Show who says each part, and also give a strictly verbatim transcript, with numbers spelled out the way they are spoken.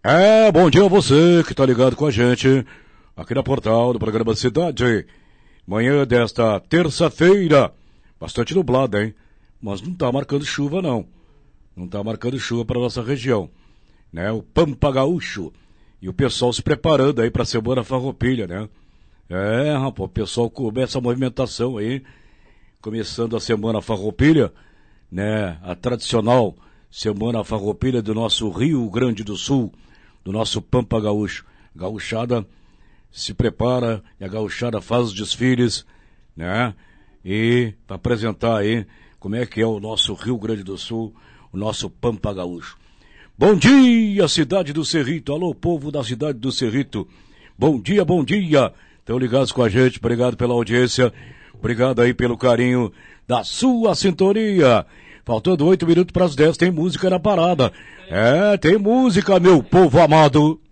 Speaker 1: É, bom dia a você que tá ligado com a gente aqui na Portal do programa Cidade. Manhã desta terça-feira, bastante nublada, hein? Mas não tá marcando chuva, não. Não tá marcando chuva para nossa região, né? O Pampa Gaúcho. E o pessoal se preparando aí pra Semana Farroupilha, né? É, rapaz, o pessoal começa a movimentação aí, começando a Semana Farroupilha, né? A tradicional Semana Farroupilha do nosso Rio Grande do Sul, do nosso Pampa Gaúcho. Gaúchada se prepara e a gauchada faz os desfiles, né? E para apresentar aí como é que é o nosso Rio Grande do Sul, o nosso Pampa Gaúcho. Bom dia, cidade do Cerrito. Alô, povo da cidade do Cerrito. Bom dia, bom dia. Estão ligados com a gente. Obrigado pela audiência. Obrigado aí pelo carinho da sua sintonia. Faltando oito minutos para as dez, tem música na parada. É, tem música, meu povo amado.